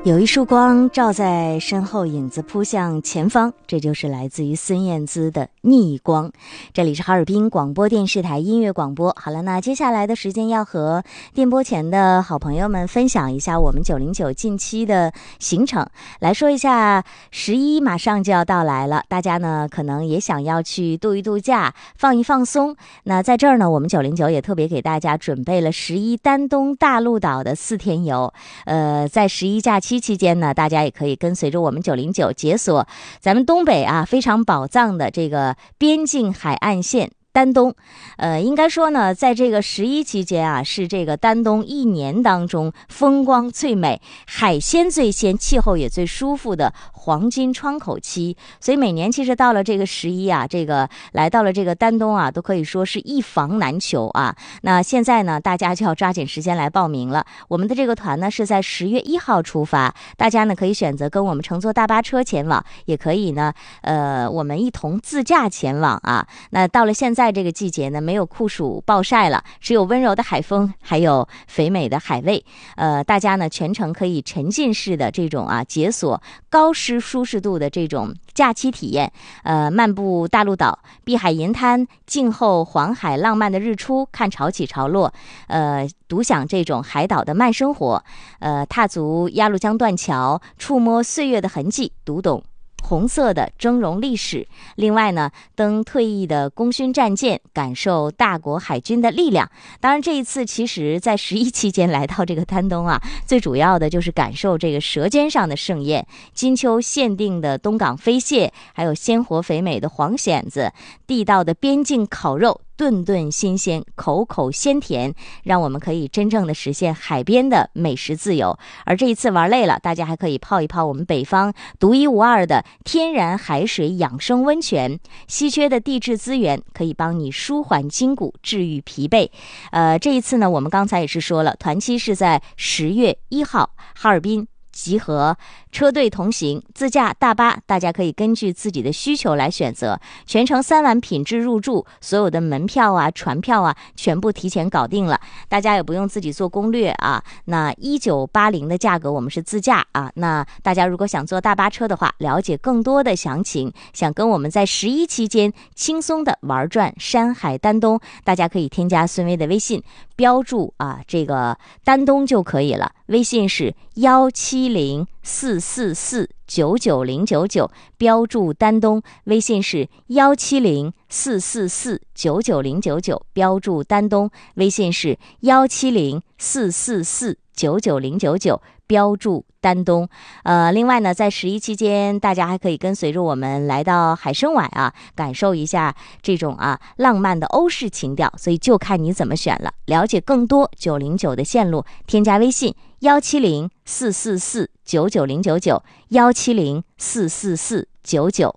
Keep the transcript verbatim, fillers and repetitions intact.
有一束光照在身后，影子扑向前方，这就是来自于孙燕姿的逆光。这里是哈尔滨广播电视台音乐广播。好了，那接下来的时间要和电波前的好朋友们分享一下我们九零九近期的行程。来说一下，十一马上就要到来了，大家呢可能也想要去度一度假，放一放松。那在这儿呢，我们九零九也特别给大家准备了十一丹东大陆岛的四天游。呃，在十一假期期间呢，大家也可以跟随着我们九零九解锁咱们东北啊非常宝藏的这个边境海岸线丹东。呃，应该说呢，在这个十一期间啊，是这个丹东一年当中风光最美、海鲜最鲜、气候也最舒服的黄金窗口期。所以每年其实到了这个十一啊，这个来到了这个丹东啊，都可以说是一房难求啊。那现在呢，大家就要抓紧时间来报名了。我们的这个团呢是在十月一号出发，大家呢可以选择跟我们乘坐大巴车前往，也可以呢，呃，我们一同自驾前往啊。那到了现在这个季节呢，没有酷暑暴晒了，只有温柔的海风，还有肥美的海味。呃，大家呢全程可以沉浸式的这种啊解锁高湿舒适度的这种假期体验。呃，漫步大陆岛，碧海银滩，静候黄海浪漫的日出，看潮起潮落。呃，独享这种海岛的慢生活。呃，踏足鸭绿江断桥，触摸岁月的痕迹，读懂红色的峥嵘历史。另外呢，登退役的功勋战舰，感受大国海军的力量。当然这一次其实在十一期间来到这个丹东啊，最主要的就是感受这个舌尖上的盛宴，金秋限定的东港飞蟹，还有鲜活肥美的黄蚬子，地道的边境烤肉，顿顿新鲜，口口鲜甜，让我们可以真正的实现海边的美食自由。而这一次玩累了，大家还可以泡一泡我们北方独一无二的天然海水养生温泉。稀缺的地质资源可以帮你舒缓筋骨，治愈疲惫。呃，这一次呢，我们刚才也是说了，团期是在十月一号，哈尔滨集合，车队同行，自驾大巴，大家可以根据自己的需求来选择。全程三晚品质入住，所有的门票啊、船票啊，全部提前搞定了，大家也不用自己做攻略啊。那一九八零的价格我们是自驾啊。那大家如果想坐大巴车的话，了解更多的详情，想跟我们在十一期间轻松的玩转山海丹东，大家可以添加孙威的微信，标注啊这个丹东就可以了。微信是幺七零四四四九九零九九，标注丹东。微信是幺七零四四四九九零九九，标注丹东。微信是幺七零四四四九九零九九，标注丹东。呃，另外呢，在十一期间，大家还可以跟随着我们来到海参崴啊，感受一下这种啊浪漫的欧式情调，所以就看你怎么选了。了解更多九零九的线路，添加微信幺七零四四四九九零九九，幺七零四四四九九